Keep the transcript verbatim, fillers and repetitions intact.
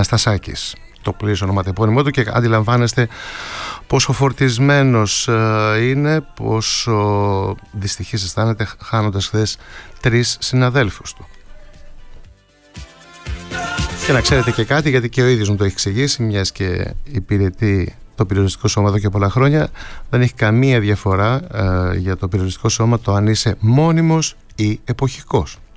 Αναστασάκης, το πλήρες ονοματεπώνυμό του, και αντιλαμβάνεστε πόσο φορτισμένος είναι, πόσο δυστυχής αισθάνεται χάνοντας χθες τρεις συναδέλφους του. Και να ξέρετε και κάτι, γιατί και ο ίδιος μου το έχει εξηγήσει, μιας και υπηρετεί το πυροσβεστικό σώμα εδώ και πολλά χρόνια, δεν έχει καμία διαφορά ε, για το πυροσβεστικό σώμα το αν είσαι μόνιμος ή εποχικός.